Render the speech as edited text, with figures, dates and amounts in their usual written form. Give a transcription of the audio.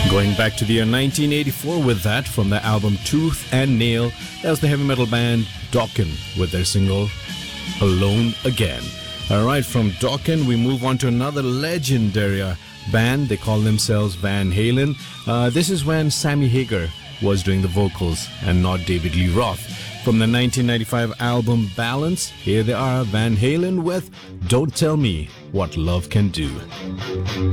Going back to the year 1984 with that from the album Tooth and Nail, that was the heavy metal band Dokken with their single Alone Again. Alright, from Dokken we move on to another legendary band. They call themselves Van Halen. This is when Sammy Hagar was doing the vocals and not David Lee Roth. From the 1995 album Balance, here they are, Van Halen with Don't Tell Me What Love Can Do.